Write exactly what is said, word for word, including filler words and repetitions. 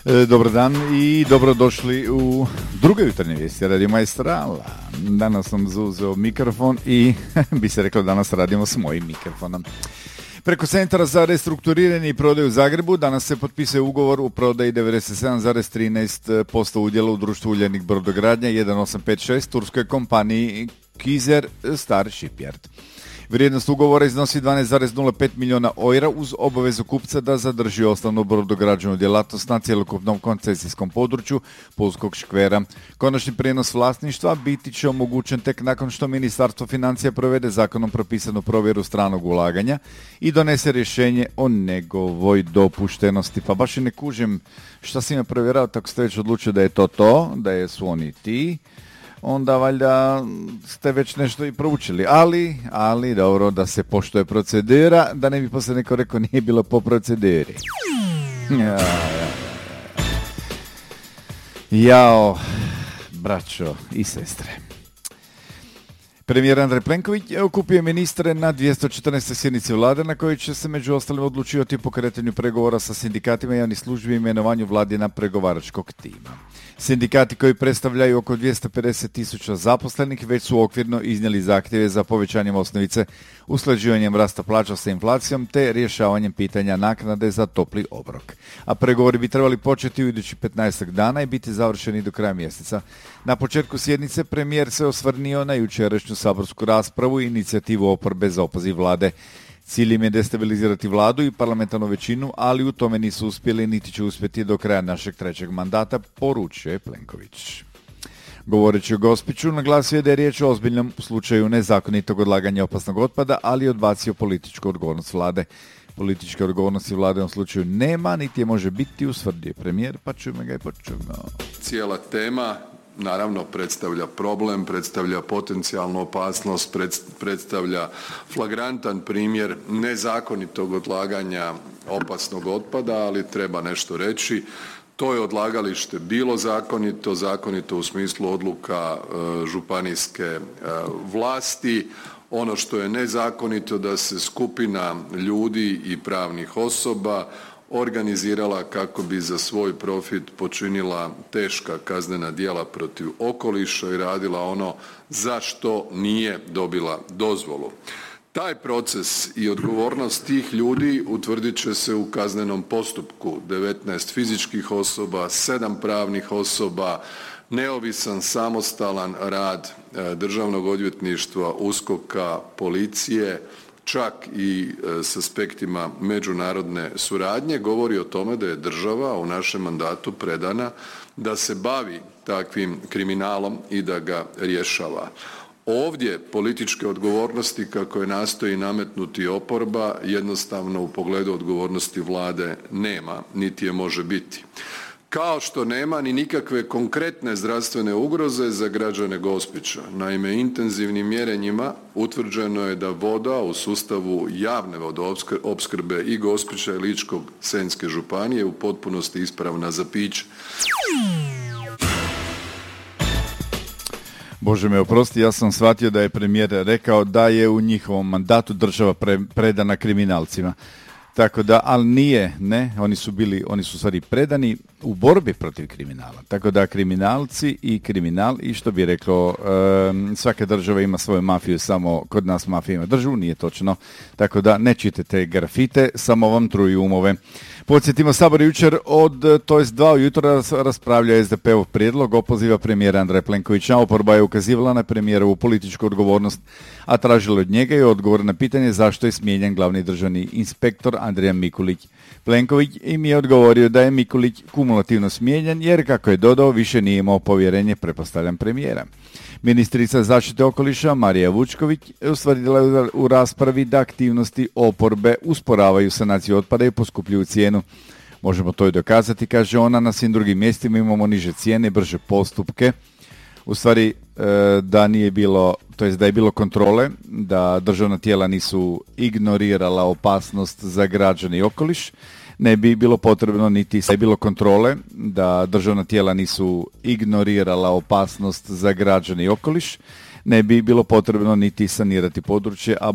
E, dobar dan i dobrodošli u druge jutarnje vijesti Radio Maestrala. Danas sam zauzeo mikrofon i bi se reklo danas radimo s mojim mikrofonom. Preko Centra za restrukturiranje i prodaju u Zagrebu danas se potpisuje ugovor u prodaji devedeset sedam zarez trinaest posto udjela u društvu Uljanik brodogradnja jedan osam pet šest turskoj kompaniji Kizer Star Shipyard. Vrijednost ugovora iznosi dvanaest zarez nula pet milijuna eura uz obavezu kupca da zadrži osnovnu brodograđevnu djelatnost na cjelokupnom koncesijskom području Pulskog škvera. Konačni prijenos vlasništva biti će omogućen tek nakon što Ministarstvo financija provede zakonom propisanu provjeru stranog ulaganja i donese rješenje o njegovoj dopuštenosti. Pa baš i ne kužim šta si me provjerao, tako ste već odlučili da je to to, da je su oni ti. Onda valjda ste već nešto i proučili, ali, ali dobro da se poštuje procedura, da ne bi poslije neko rekao nije bilo po proceduri. Ja, ja, ja. Jao, braćo i sestre. Premijer Andrej Plenković okupio ministre na dvjesto četrnaestoj sjednici vlade na kojoj će se među ostalim odlučivati o pokretanju pregovora sa sindikatima javnih službi i imenovanju vladina pregovaračkog tima. Sindikati koji predstavljaju oko dvjesto pedeset tisuća zaposlenih već su okvirno iznijeli zahtjeve za povećanjem osnovice, usklađivanjem rasta plaća sa inflacijom te rješavanjem pitanja naknade za topli obrok. A pregovori bi trebali početi u idućih petnaestak dana i biti završeni do kraja mjeseca. Na početku sjednice premijer se osvrnio na jučerašnju saborsku raspravu i inicijativu oporbe za opoziv vlade. Cilj im je destabilizirati vladu i parlamentarnu većinu, ali u tome nisu uspjeli niti će uspjeti do kraja našeg trećeg mandata, poručio je Plenković. Govoreći o Gospiću, naglasio je da je riječ o ozbiljnom slučaju nezakonitog odlaganja opasnog otpada, ali je odbacio političku odgovornost vlade. Političke odgovornosti vlade u ovom slučaju nema, niti je može biti, usvrdio premijer, pa čujemo ga i počujemo. Cijela tema naravno predstavlja problem, predstavlja potencijalnu opasnost, predstavlja flagrantan primjer nezakonitog odlaganja opasnog otpada, ali treba nešto reći. To je odlagalište bilo zakonito, zakonito u smislu odluka e, županijske e, vlasti. Ono što je nezakonito da se skupina ljudi i pravnih osoba organizirala kako bi za svoj profit počinila teška kaznena djela protiv okoliša i radila ono za što nije dobila dozvolu. Taj proces i odgovornost tih ljudi utvrdit će se u kaznenom postupku. devetnaest fizičkih osoba, sedam pravnih osoba, neovisan samostalan rad Državnog odvjetništva, USKOK-a, policije, čak i s aspektima međunarodne suradnje, govori o tome da je država u našem mandatu predana da se bavi takvim kriminalom i da ga rješava. Ovdje političke odgovornosti kako je nastoji nametnuti oporba jednostavno u pogledu odgovornosti vlade nema, niti je može biti. Kao što nema ni nikakve konkretne zdravstvene ugroze za građane Gospića. Naime, intenzivnim mjerenjima utvrđeno je da voda u sustavu javne vodoopskrbe i Gospića i Ličko-senjske županije u potpunosti ispravna za piće. Bože me oprosti, ja sam shvatio da je premijer rekao da je u njihovom mandatu država pre, predana kriminalcima. Tako da, ali nije, ne, oni su bili, oni su stvari predani u borbi protiv kriminala. Tako da kriminalci i kriminal i što bi rekao, e, svaka država ima svoju mafiju, samo kod nas mafija ima državu, nije točno. Tako da ne čitajte grafite, samo vam truju umove. Podsjetimo, Sabor jučer od, to jest dva ujutro raspravlja es de pe-ov prijedlog opoziva premijera Andreja Plenkovića. Oporba je ukazivala na premijerovu političku odgovornost, a tražila od njega i odgovor na pitanje zašto je smijenjen glavni državni inspektor Andrija Mikulić. Plenković im je odgovorio da je Mikulić kumulativno smijenjen jer, kako je dodao, više nije imao povjerenje, pretpostavljam, premijera. Ministrica zaštite okoliša Marija Vučković ustvrdila je u raspravi da aktivnosti oporbe usporavaju sanaciju otpada i poskupljuju cijenu. Možemo to i dokazati, kaže ona, na svim drugim mjestima imamo niže cijene i brže postupke. U stvari da nije bilo, to jest da je bilo kontrole, da državna tijela nisu ignorirala opasnost za građane i okoliš, ne bi bilo potrebno niti da je bilo kontrole, da državna tijela nisu ignorirala opasnost za građane i okoliš, ne bi bilo potrebno niti sanirati područje, a